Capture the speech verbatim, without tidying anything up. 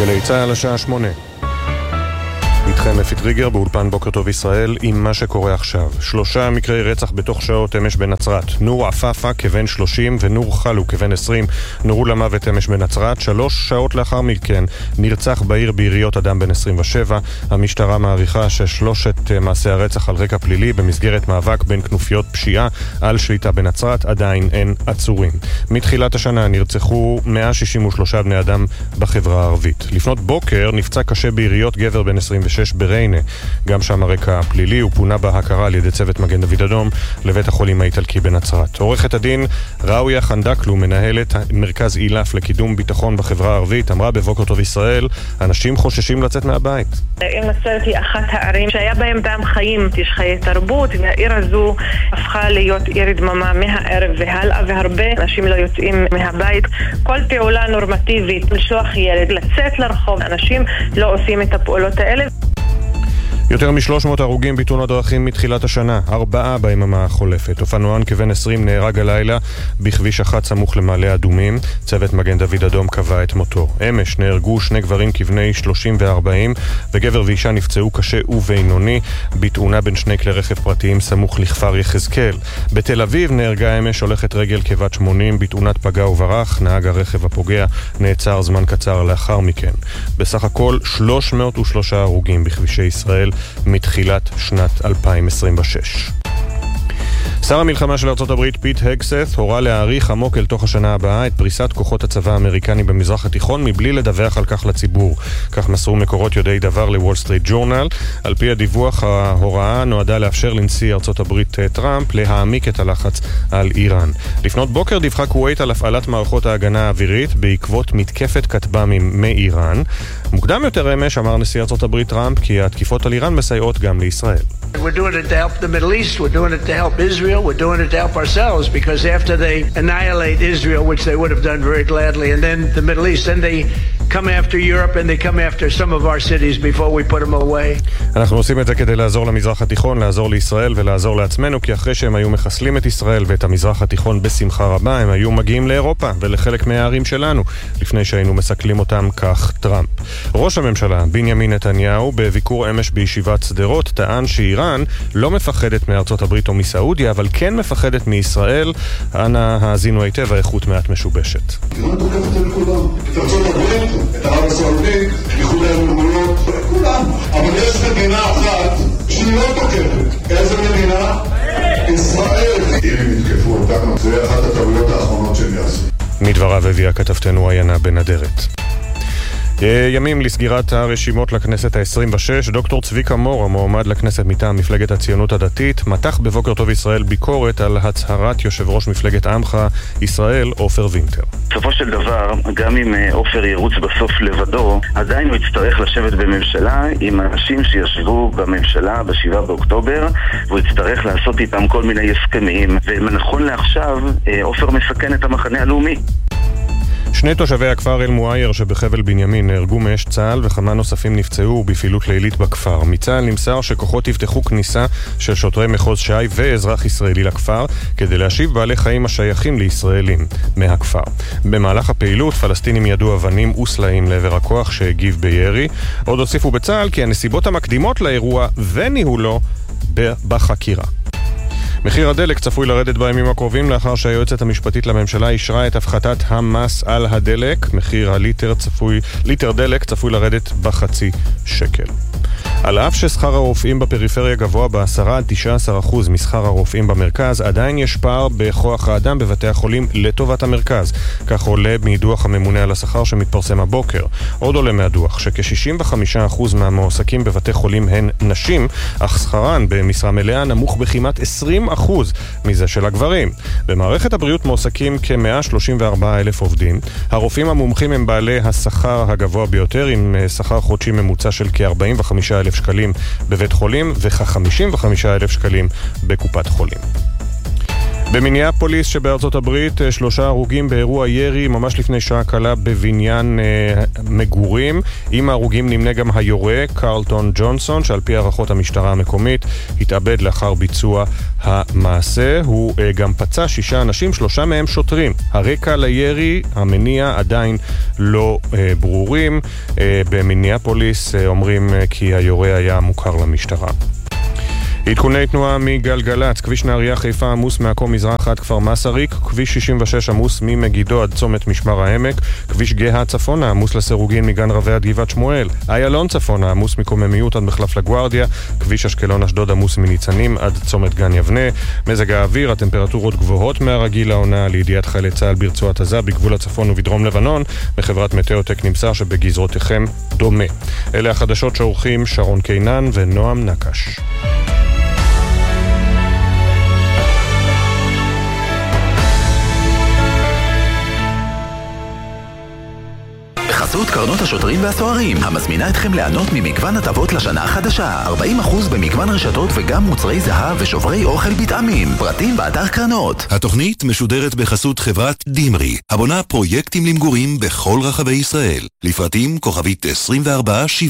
גלי צהל השעה שמונה. איתכם אפי טריגר באולפן בוקר טוב ישראל עם מה שקורה עכשיו. שלושה מקרי רצח בתוך שעות אמש בנצרת. נור עפאפה כבן שלושים ונור חלו כבן עשרים נורו למוות אמש בנצרת. שלוש שעות לאחר מכן נרצח בעיר ביריות אדם בן עשרים ושבע. המשטרה מעריכה ששלושת מעשי הרצח על רקע פלילי במסגרת מאבק בין כנופיות פשיעה על שליטה בנצרת. עדיין אין עצורים. מתחילת השנה נרצחו מאה שישים ושלושה בני אדם בחברה הערבית. לפנות בוקר נפצע קשה ביריות גבר בן עשרים ושש בריינה. גם שם הרקע פלילי הוא פונה בהכרה על ידי צוות מגן דוד אדום לבית החולים האיטלקי בנצרת. עורכת הדין ראויה חנדקלו, מנהלת מרכז אילף לקידום ביטחון בחברה הערבית, אמרה בבוקר טוב ישראל, אנשים חוששים לצאת מהבית. העיר נצרת היא אחת הערים שהיה בהם טעם חיים, יש חיי תרבות, והעיר הזו הפכה להיות עיר דממה מהערב והלאה, והרבה אנשים לא יוצאים מהבית. כל פעולה נורמטיבית, לשלוח ילד, לצאת לרחוב, אנשים לא עושים את הפעולות האלה. יותר מ-שלוש מאות הרוגים בתאונות דרכים מתחילת השנה, ארבעה ביממה החולפת. אופנוען כבן עשרים נהרג הלילה בכביש אחת סמוך למעלה אדומים. צוות מגן דוד אדום קבע את מותו. אמש נהרגו שני גברים כבני שלושים וארבעים, וגבר ואישה נפצעו קשה ובינוני בתאונה בין שני כלי רכב פרטיים סמוך לכפר יחזקאל. בתל אביב נהרגה אמש הולכת רגל כבת שמונים בתאונת פגע וברח. נהג הרכב הפוגע נעצר זמן קצר לאחר מכן. בסך הכל שלוש מאות ושלושה הרוגים בכבישי ישראל מתחילת שנת אלפיים עשרים ושש. שר המלחמה של ארצות הברית פיט הגסת' הורה להאריך עמוק אל תוך השנה הבאה את פריסת כוחות הצבא האמריקני במזרח התיכון מבלי לדווח על כך לציבור. כך מסרו מקורות יודעי דבר לוול סטריט ג'ורנל. על פי הדיווח, ההוראה נועדה לאפשר לנשיא ארצות הברית טראמפ להעמיק את הלחץ על איראן. לפנות בוקר דיווחה כווית על הפעלת מערכות ההגנה האווירית בעקבות מתקפת כטב"מים מאיראן. מוקדם יותר אמש אמר נשיא ארצות הברית טראמפ כי התקיפות על איראן מסייעות גם לישראל. We're doing it to help the Middle East, we're doing it to help Israel, we're doing it to help ourselves, because after they annihilate Israel, which they would have done very gladly, and then the Middle East, then they come after Europe and they come after some of our cities before we put them away. אנחנו עושים את זה כדי לעזור למזרח התיכון, לעזור לישראל ולעזור לעצמנו, כי אחרי שהם היו מחסלים את ישראל ואת המזרח התיכון בשמחה רבה, הם היו מגיעים לאירופה ולחלק מהערים שלנו, לפני שהיינו מסכלים אותם, כך טראמפ. ראש הממשלה בנימין נתניהו בביקור אמש בישיבת שדרות טען שאיראן לא מפחדת מארצות הברית או מסעודיה, אבל כן מפחדת מישראל. אנא האזינו היטב, האיכות מעט משובשת. איראן תוקפת את כולם, את ארצות הברית, את ערב הסעודית, איחוד האמירויות, את כולם. אבל יש מדינה אחת שהיא לא תוקפת. איזה מדינה? ישראל. אם הם יתקפו אותנו, זה אחת הטעויות האחרונות שהם יעשו. מדבריו הביאה כתבתנו עיינה בנדרת. ימים לסגירת הרשימות לכנסת ה-עשרים ושש. דוקטור צביקה מור, המועמד לכנסת מטעם מפלגת הציונות הדתית, מתח בבוקר טוב ישראל ביקורת על הצהרת יושב ראש מפלגת עמך ישראל עופר וינטר. בסופו של דבר, גם אם עופר ירוץ בסוף לבדו, עדיין הוא יצטרך לשבת בממשלה עם אנשים שישבו בממשלה בשבעה באוקטובר, והוא יצטרך לעשות איתם כל מיני הסכמים, ונכון לעכשיו עופר מסכן את המחנה הלאומי. שני תושבי הכפר אל מואייר שבחבל בנימין נהרגו מאש צה"ל וכמה נוספים נפצעו בפעילות לילית בכפר. מצה"ל נמסר שכוחות יפתחו כניסה של שוטרי מחוז ש"י ואזרח ישראלי לכפר כדי להשיב בעלי חיים השייכים לישראלים מהכפר. במהלך הפעילות פלסטינים ידעו אבנים וסלעים לעבר הכוח שהגיב בירי. עוד הוסיפו בצה"ל כי הנסיבות המקדימות לאירוע וניהולו בחקירה. מחיר הדלק צפוי לרדת בימים הקרובים לאחר שהיועצת המשפטית לממשלה אישרה את הפחתת המס על הדלק. מחיר הליטר צפוי, ליטר דלק צפוי לרדת בחצי שקל. על אף ששכר הרופאים בפריפריה גבוה ב-עשרה עד תשעה עשר אחוז משכר הרופאים במרכז, עדיין יש פער בכוח האדם בבתי החולים לטובת המרכז. כך עולה מדוח הממונה על השכר שמתפרסם הבוקר. עוד עולה מהדוח שכ-שישים וחמישה אחוז מהמועסקים בבתי חולים הן נשים, אך שכרן במשרה מלאה נמוך בכמעט עשרים אחוז מזה של הגברים. במערכת הבריאות מועסקים כ-מאה שלושים וארבעה אלף עובדים. הרופאים המומחים הם בעלי השכר הגבוה ביותר, עם שכר חודשי ממוצע של כ-ארבעים וחמישה אלף שקלים בבית חולים וכ-חמישים וחמישה אלף שקלים בקופת חולים. במיניאפוליס שבארצות הברית שלושה הרוגים באירוע ירי ממש לפני שעה קלה בבניין אה, מגורים. עם ההרוגים נמנה גם היורה קרלטון ג'ונסון, שעל פי הערכות המשטרה המקומית התאבד לאחר ביצוע המעשה. הוא אה, גם פצע שישה אנשים, שלושה מהם שוטרים. הרקע לירי, המניע עדיין לא אה, ברורים. אה, במיניאפוליס אה, אומרים אה, כי היורה היה מוכר למשטרה. עדכוני תנועה מגלגלץ, כביש נהריה חיפה עמוס מעכו מזרח עד כפר מסריק, כביש שישים ושש עמוס ממגידו עד צומת משמר העמק, כביש גאה צפונה עמוס לסירוגין מגן רבי עד גבעת שמואל, איילון צפונה עמוס מקוממיות עד מחלף לגוארדיה, כביש אשקלון אשדוד עמוס מניצנים עד צומת גן יבנה. מזג האוויר, הטמפרטורות גבוהות מהרגיל לעונה. לידיעת חיילי צה"ל ברצועת עזה בגבול הצפון ובדרום לבנון, בחברת מטאוטק נמסר שבגזרותיכם דומה. אלה החדשות שעורכים שרון קינן ונועם נקש. בחסות קרנות השוטרים והסוהרים, המזמינה אתכם ליהנות ממגוון הטבות לשנה החדשה. ארבעים אחוז במגוון רשתות וגם מוצרי זהב ושוברי אוכל בטעמים. פרטים באתר קרנות. התוכנית משודרת בחסות חברת דימרי, הבונה פרויקטים למגורים בכל רחבי ישראל. לפרטים כוכבית עשרים וארבע שבעים.